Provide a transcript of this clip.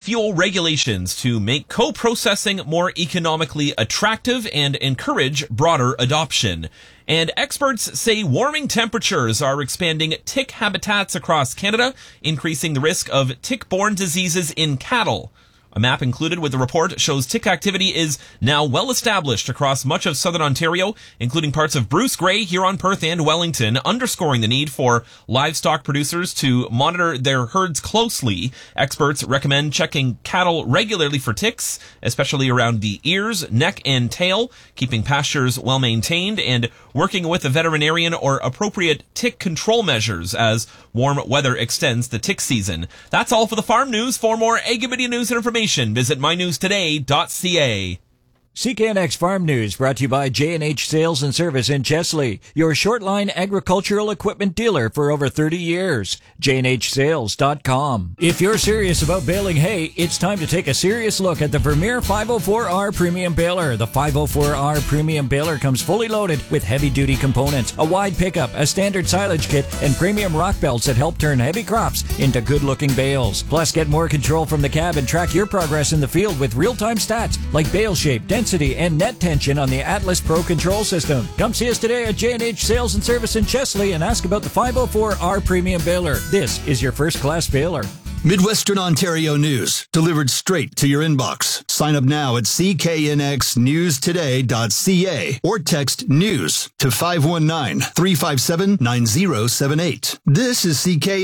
fuel regulations to make co-processing more economically attractive and encourage broader adoption. And experts say warming temperatures are expanding tick habitats across Canada, increasing the risk of tick-borne diseases in cattle. A map included with the report shows tick activity is now well established across much of southern Ontario, including parts of Bruce Grey, Huron, Perth, and Wellington, underscoring the need for livestock producers to monitor their herds closely. Experts recommend checking cattle regularly for ticks, especially around the ears, neck, and tail, keeping pastures well maintained, and working with a veterinarian or appropriate tick control measures as warm weather extends the tick season. That's all for the farm news. For more Ag and Media news and information, visit mynewstoday.ca. CKNX Farm News brought to you by J&H Sales and Service in Chesley, your short-line agricultural equipment dealer for over 30 years. JNHSales.com. If you're serious about baling hay, it's time to take a serious look at the Vermeer 504R Premium Baler. The 504R Premium Baler comes fully loaded with heavy-duty components, a wide pickup, a standard silage kit, and premium rock belts that help turn heavy crops into good-looking bales. Plus, get more control from the cab and track your progress in the field with real-time stats like bale shape, density, and net tension on the Atlas Pro control system. Come see us today at J&H Sales and Service in Chesley and ask about the 504R Premium Baler. This is your first-class baler. Midwestern Ontario news, delivered straight to your inbox. Sign up now at cknxnewstoday.ca or text NEWS to 519-357-9078. This is CK